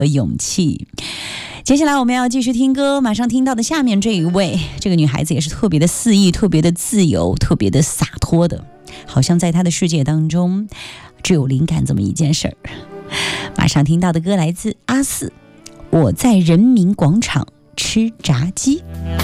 和勇气。接下来我们要继续听歌，马上听到的下面这一位，这个女孩子也是特别的肆意，特别的自由，特别的洒脱的，好像在她的世界当中只有灵感这么一件事儿。马上听到的歌来自阿四，我在人民广场吃炸鸡。